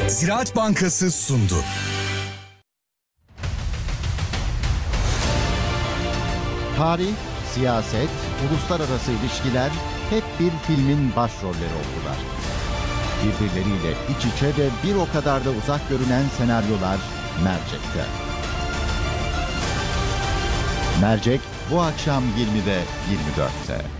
Ziraat Bankası sundu. Tarih, siyaset, uluslararası ilişkiler hep bir filmin başrolleri oldular. Birbirleriyle iç içe ve bir o kadar da uzak görünen senaryolar Mercek'te. Mercek bu akşam 20'de 24'te.